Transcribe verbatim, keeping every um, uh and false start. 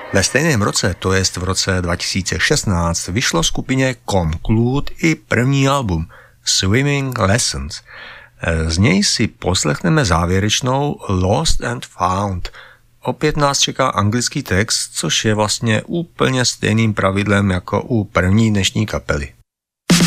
Ve stejném roce, to jest v roce dva tisíce šestnáct, vyšlo skupině Conclude i první album Swimming Lessons. Z něj si poslechneme závěrečnou Lost and Found. Opět nás čeká anglický text, což je vlastně úplně stejným pravidlem jako u první dnešní kapely.